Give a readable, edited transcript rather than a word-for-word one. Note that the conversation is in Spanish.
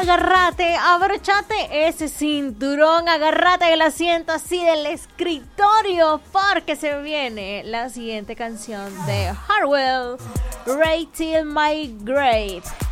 agárrate, abróchate ese cinturón, agárrate el asiento así del escritorio, porque se viene la siguiente canción de Hardwell, Right Till My Grave.